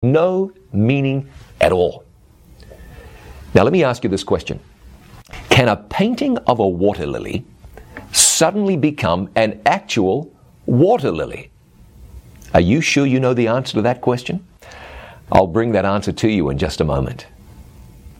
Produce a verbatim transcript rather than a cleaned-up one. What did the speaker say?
No meaning at all. Now let me ask you this question. Can a painting of a water lily suddenly become an actual water lily? Are you sure you know the answer to that question? I'll bring that answer to you in just a moment.